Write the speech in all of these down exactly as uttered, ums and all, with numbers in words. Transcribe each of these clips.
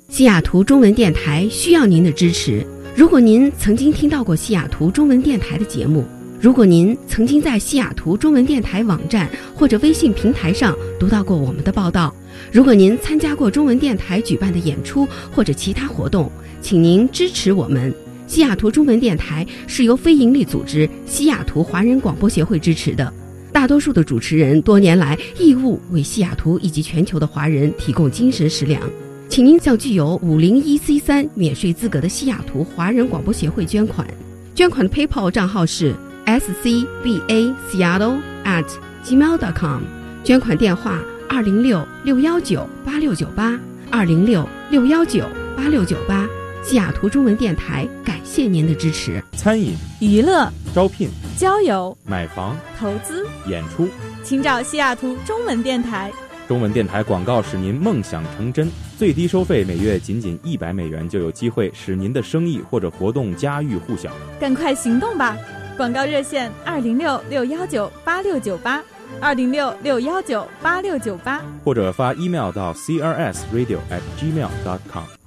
西雅图中文电台需要您的支持。如果您曾经听到过西雅图中文电台的节目，如果您曾经在西雅图中文电台网站或者微信平台上读到过我们的报道，如果您参加过中文电台举办的演出或者其他活动，请您支持我们。西雅图中文电台是由非营利组织西雅图华人广播协会支持的，大多数的主持人多年来义务为西雅图以及全球的华人提供精神食粮。请您向具有 五零一 C 三 免税资格的西雅图华人广播协会捐款，捐款的 PayPal 账号是 s c b a seattle at gmail dot com， 捐款电话二零六六一九八六九八 二零六六一九八六九八。西雅图中文电台感谢您的支持。 餐饮、 娱乐、 招聘、 交友、 买房、 投资、 演出， 请找西雅图中文电台。 中文电台广告使您梦想成真，最低收费每月仅仅一百美元，就有机会使您的生意或者活动家喻户晓。 赶快行动吧！广告热线二零六六一九八六九八，二零六六一九八六九八， 或者发 email 到 c r s radio at gmail dot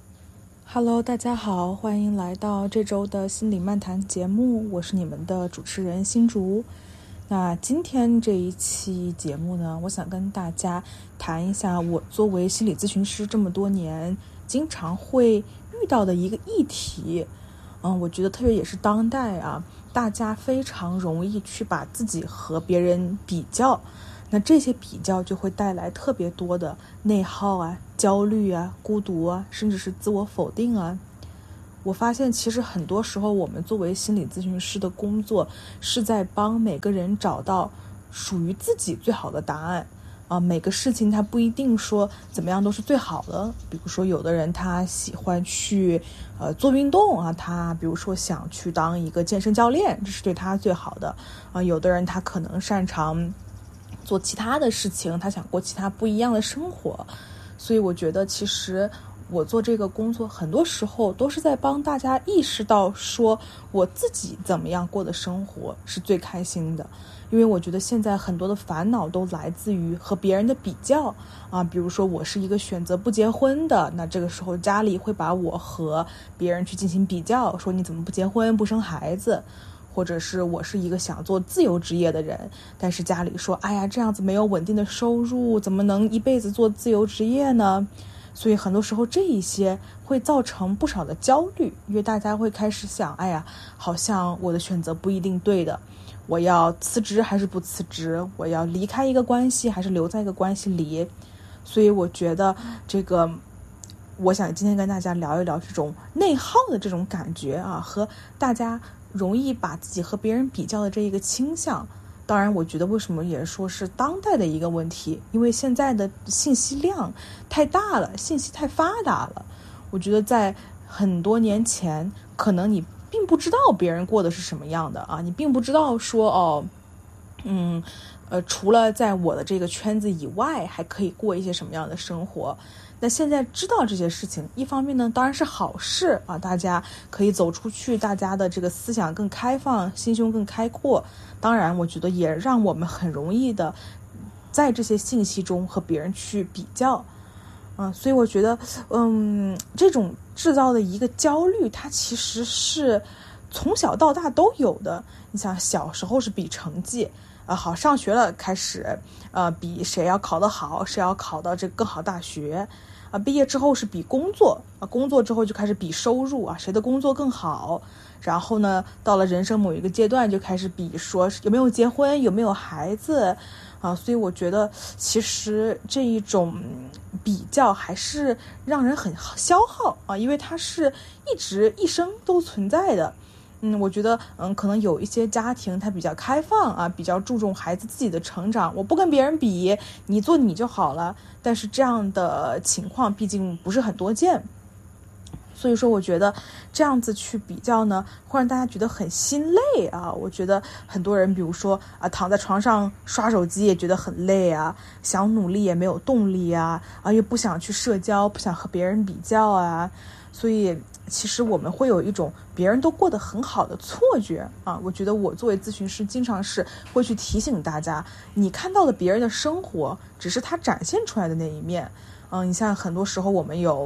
com。 Hello， 大家好，欢迎来到这周的心理漫谈节目，我是你们的主持人新竹。那今天这一期节目呢，我想跟大家谈一下我作为心理咨询师这么多年经常会遇到的一个议题。嗯，我觉得特别也是当代啊，大家非常容易去把自己和别人比较，那这些比较就会带来特别多的内耗啊、焦虑啊、孤独啊，甚至是自我否定啊。我发现其实很多时候我们作为心理咨询师的工作是在帮每个人找到属于自己最好的答案啊。每个事情它不一定说怎么样都是最好的，比如说有的人他喜欢去呃做运动啊，他比如说想去当一个健身教练，这是对他最好的啊。有的人他可能擅长做其他的事情，他想过其他不一样的生活。所以我觉得其实我做这个工作很多时候都是在帮大家意识到说我自己怎么样过的生活是最开心的。因为我觉得现在很多的烦恼都来自于和别人的比较啊，比如说我是一个选择不结婚的，那这个时候家里会把我和别人去进行比较，说你怎么不结婚不生孩子，或者是我是一个想做自由职业的人，但是家里说哎呀这样子没有稳定的收入，怎么能一辈子做自由职业呢？所以很多时候这一些会造成不少的焦虑，因为大家会开始想，哎呀好像我的选择不一定对的，我要辞职还是不辞职，我要离开一个关系还是留在一个关系里。所以我觉得这个我想今天跟大家聊一聊这种内耗的这种感觉啊，和大家容易把自己和别人比较的这一个倾向。当然我觉得为什么也说是当代的一个问题，因为现在的信息量太大了，信息太发达了。我觉得在很多年前可能你并不知道别人过的是什么样的啊，你并不知道说哦嗯呃，除了在我的这个圈子以外还可以过一些什么样的生活。那现在知道这些事情，一方面呢当然是好事啊，大家可以走出去，大家的这个思想更开放，心胸更开阔。当然我觉得也让我们很容易的在这些信息中和别人去比较啊，所以我觉得嗯，这种制造的一个焦虑它其实是从小到大都有的。你想小时候是比成绩啊，好上学了开始呃，比谁要考得好，谁要考到这个更好大学啊，毕业之后是比工作啊，工作之后就开始比收入啊，谁的工作更好。然后呢到了人生某一个阶段就开始比说有没有结婚，有没有孩子啊。所以我觉得其实这一种比较还是让人很消耗啊，因为它是一直一生都存在的。嗯，我觉得嗯，可能有一些家庭它比较开放啊，比较注重孩子自己的成长，我不跟别人比，你做你就好了。但是这样的情况毕竟不是很多见，所以说我觉得这样子去比较呢会让大家觉得很心累啊。我觉得很多人比如说啊，躺在床上刷手机也觉得很累啊，想努力也没有动力啊，啊又不想去社交，不想和别人比较啊。所以其实我们会有一种别人都过得很好的错觉啊。我觉得我作为咨询师经常是会去提醒大家，你看到的别人的生活只是他展现出来的那一面。嗯，你像很多时候我们有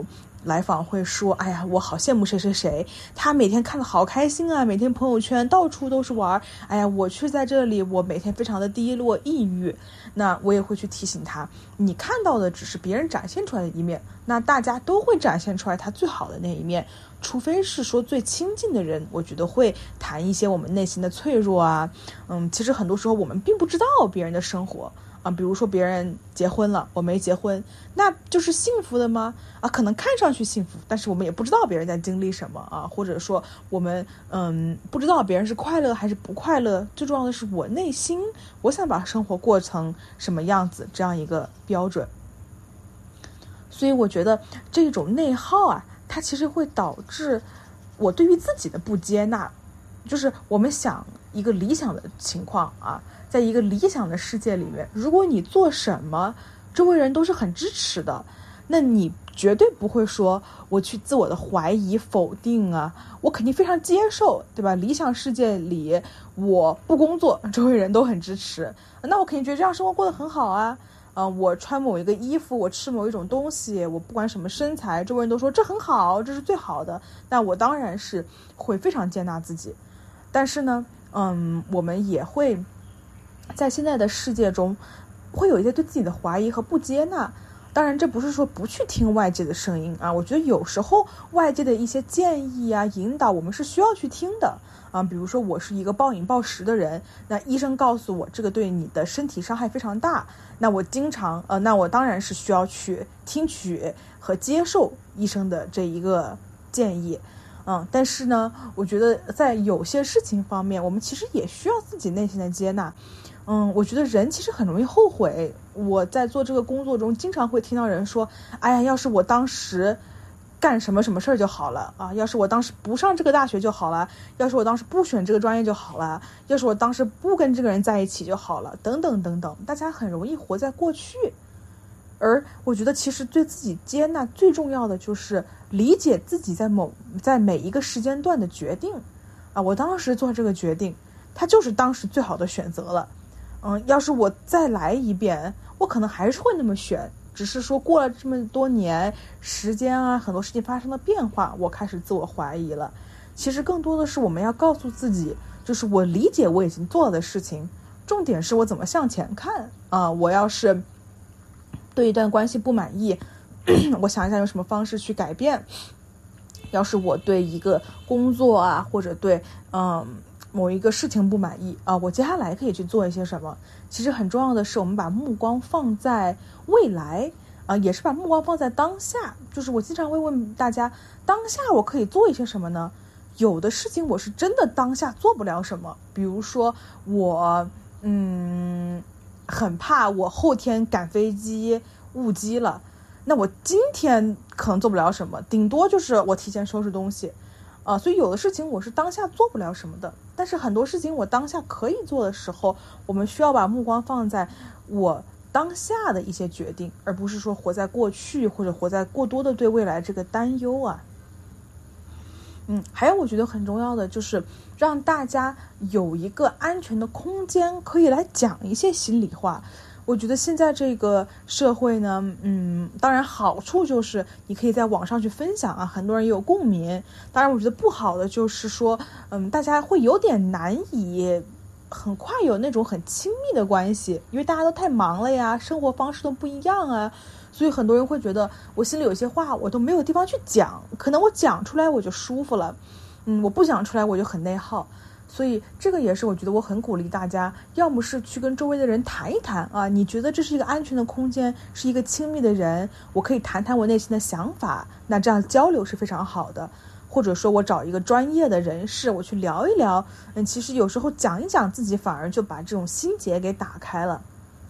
来访会说，哎呀，我好羡慕谁谁谁，他每天看得好开心啊，每天朋友圈到处都是玩，哎呀，我却在这里，我每天非常的低落抑郁。那我也会去提醒他，你看到的只是别人展现出来的一面，那大家都会展现出来他最好的那一面，除非是说最亲近的人，我觉得会谈一些我们内心的脆弱啊。嗯，其实很多时候我们并不知道别人的生活啊，比如说别人结婚了，我没结婚，那就是幸福的吗？啊，可能看上去幸福，但是我们也不知道别人在经历什么啊，或者说我们嗯不知道别人是快乐还是不快乐。最重要的是我内心，我想把生活过成什么样子，这样一个标准。所以我觉得这种内耗啊，它其实会导致我对于自己的不接纳。就是我们想一个理想的情况啊，在一个理想的世界里面，如果你做什么周围人都是很支持的，那你绝对不会说我去自我的怀疑否定啊，我肯定非常接受，对吧？理想世界里我不工作，周围人都很支持，那我肯定觉得这样生活过得很好啊。呃，我穿某一个衣服，我吃某一种东西，我不管什么身材，周围人都说这很好，这是最好的，那我当然是会非常接纳自己。但是呢，嗯，我们也会在现在的世界中会有一些对自己的怀疑和不接纳。当然这不是说不去听外界的声音啊，我觉得有时候外界的一些建议啊引导我们是需要去听的啊。比如说我是一个暴饮暴食的人，那医生告诉我这个对你的身体伤害非常大，那我经常呃，那我当然是需要去听取和接受医生的这一个建议。嗯，但是呢，我觉得在有些事情方面，我们其实也需要自己内心的接纳。嗯，我觉得人其实很容易后悔。我在做这个工作中，经常会听到人说：“哎呀，要是我当时干什么什么事儿就好了啊！要是我当时不上这个大学就好了，要是我当时不选这个专业就好了，要是我当时不跟这个人在一起就好了，等等等等。”大家很容易活在过去。而我觉得其实对自己接纳最重要的就是理解自己在某在每一个时间段的决定啊，我当时做这个决定，它就是当时最好的选择了。嗯，要是我再来一遍，我可能还是会那么选，只是说过了这么多年时间啊，很多事情发生了变化，我开始自我怀疑了。其实更多的是我们要告诉自己，就是我理解我已经做了的事情，重点是我怎么向前看啊。我要是对一段关系不满意，我想一下用什么方式去改变。要是我对一个工作啊，或者对嗯某一个事情不满意啊，我接下来可以去做一些什么。其实很重要的是我们把目光放在未来啊，也是把目光放在当下。就是我经常会问大家，当下我可以做一些什么呢？有的事情我是真的当下做不了什么，比如说我嗯很怕我后天赶飞机误机了，那我今天可能做不了什么，顶多就是我提前收拾东西啊。所以有的事情我是当下做不了什么的，但是很多事情我当下可以做的时候，我们需要把目光放在我当下的一些决定，而不是说活在过去，或者活在过多的对未来这个担忧啊。嗯，还有我觉得很重要的就是让大家有一个安全的空间，可以来讲一些心里话。我觉得现在这个社会呢，嗯，当然好处就是你可以在网上去分享啊，很多人也有共鸣。当然我觉得不好的就是说，嗯，大家会有点难以很快有那种很亲密的关系，因为大家都太忙了呀，生活方式都不一样啊。所以很多人会觉得我心里有些话我都没有地方去讲，可能我讲出来我就舒服了，嗯，我不讲出来我就很内耗。所以这个也是我觉得我很鼓励大家，要么是去跟周围的人谈一谈啊，你觉得这是一个安全的空间，是一个亲密的人，我可以谈谈我内心的想法，那这样交流是非常好的。或者说我找一个专业的人士，我去聊一聊，嗯，其实有时候讲一讲自己反而就把这种心结给打开了。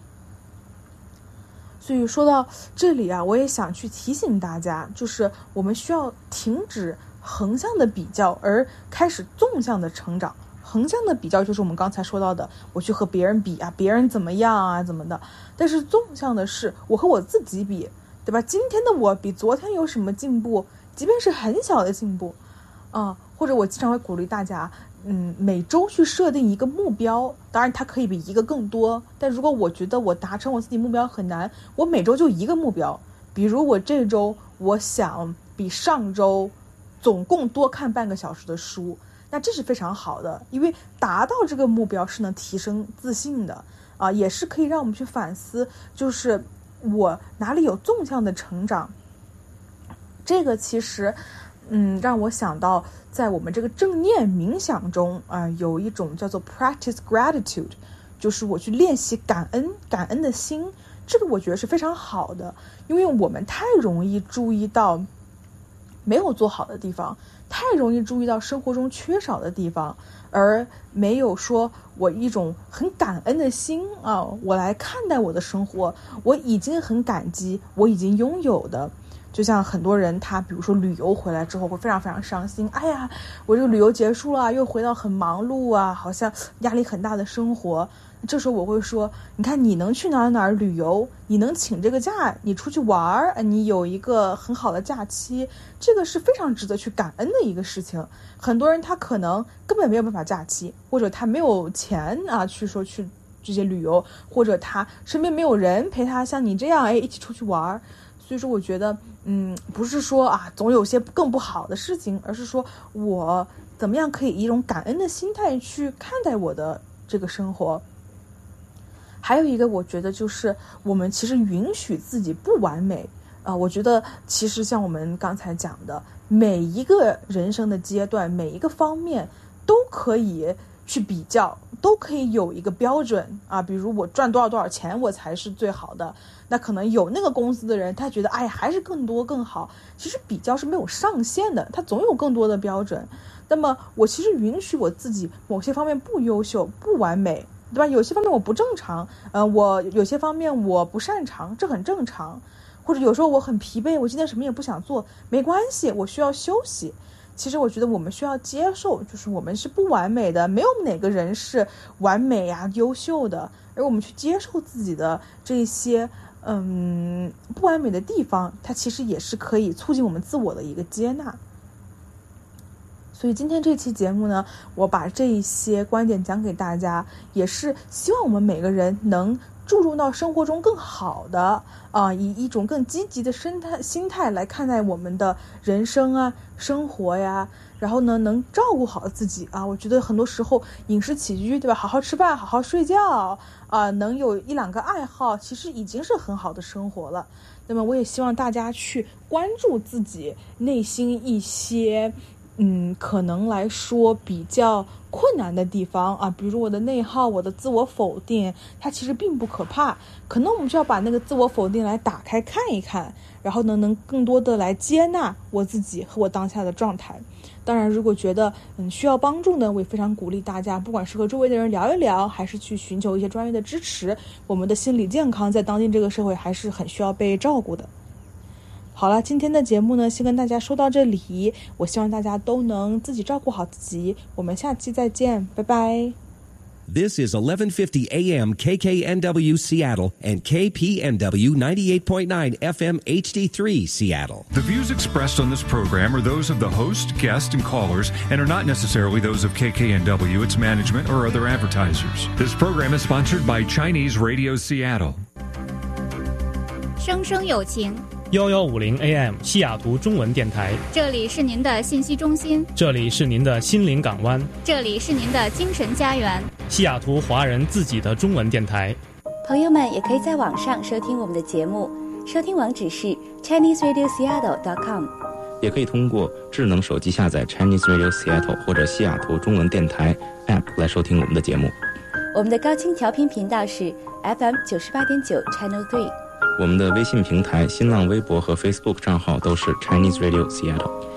所以说到这里啊，我也想去提醒大家，就是我们需要停止横向的比较，而开始纵向的成长。横向的比较就是我们刚才说到的，我去和别人比啊，别人怎么样啊，怎么的。但是纵向的是我和我自己比，对吧？今天的我比昨天有什么进步？即便是很小的进步，啊、呃，或者我经常会鼓励大家，嗯，每周去设定一个目标，当然它可以比一个更多，但如果我觉得我达成我自己目标很难，我每周就一个目标。比如我这周我想比上周总共多看半个小时的书，那这是非常好的，因为达到这个目标是能提升自信的啊，也是可以让我们去反思，就是我哪里有纵向的成长。这个其实嗯，让我想到在我们这个正念冥想中啊、呃，有一种叫做 practice gratitude， 就是我去练习感恩感恩的心，这个我觉得是非常好的，因为我们太容易注意到没有做好的地方，太容易注意到生活中缺少的地方，而没有说我一种很感恩的心啊，我来看待我的生活，我已经很感激我已经拥有的。就像很多人他比如说旅游回来之后会非常非常伤心，哎呀我这个旅游结束了，又回到很忙碌啊，好像压力很大的生活。这时候我会说，你看你能去哪儿哪儿旅游，你能请这个假，你出去玩，你有一个很好的假期，这个是非常值得去感恩的一个事情。很多人他可能根本没有办法假期，或者他没有钱啊去说去这些旅游，或者他身边没有人陪他像你这样哎一起出去玩。所以说我觉得嗯，不是说啊总有些更不好的事情，而是说我怎么样可以以一种感恩的心态去看待我的这个生活。还有一个我觉得就是我们其实允许自己不完美啊、呃，我觉得其实像我们刚才讲的，每一个人生的阶段，每一个方面都可以去比较，都可以有一个标准啊，比如我赚多少多少钱我才是最好的，那可能有那个公司的人他觉得哎还是更多更好，其实比较是没有上限的，他总有更多的标准。那么我其实允许我自己某些方面不优秀不完美，对吧？有些方面我不正常，呃，我有些方面我不擅长，这很正常。或者有时候我很疲惫，我今天什么也不想做，没关系，我需要休息。其实我觉得我们需要接受，就是我们是不完美的，没有哪个人是完美啊优秀的，而我们去接受自己的这些嗯不完美的地方，它其实也是可以促进我们自我的一个接纳。所以今天这期节目呢，我把这一些观点讲给大家，也是希望我们每个人能注入到生活中更好的啊、呃，以一种更积极的心态心态来看待我们的人生啊、生活呀，然后呢，能照顾好自己啊。我觉得很多时候饮食起居，对吧？好好吃饭，好好睡觉啊、呃，能有一两个爱好，其实已经是很好的生活了。那么，我也希望大家去关注自己内心一些。嗯，可能来说比较困难的地方啊，比如我的内耗，我的自我否定，它其实并不可怕，可能我们就要把那个自我否定来打开看一看，然后呢，能更多的来接纳我自己和我当下的状态。当然，如果觉得嗯需要帮助呢，我也非常鼓励大家，不管是和周围的人聊一聊，还是去寻求一些专业的支持，我们的心理健康在当今这个社会还是很需要被照顾的。好了，今天的节目呢，先跟大家说到这里。我希望大家都能自己照顾好自己。我们下期再见，拜拜。 This is eleven fifty A M K K N W Seattle and K P N W ninety-eight point nine F M H D three Seattle. The views expressed on this program are those of the host, guests, and callers and are not necessarily those of K K N W, its management, or other advertisers. This program is sponsored by Chinese Radio Seattle. 生生有情一一五零 A M 西雅图中文电台， 这里是您的信息中心， 这里是您的心灵港湾， 这里是您的精神家园， 西雅图华人自己的中文电台。 朋友们也可以在网上收听我们的节目，收听网址是 Chinese Radio Seattle dot com， 也可以通过智能手机下载 Chinese Radio Seattle 或者西雅图中文电台 App 来收听我们的节目。 我们的高清调频频道是 F M 九十八点九 Channel three。 我们的微信平台、新浪微博和 Facebook 账号都是 Chinese Radio Seattle。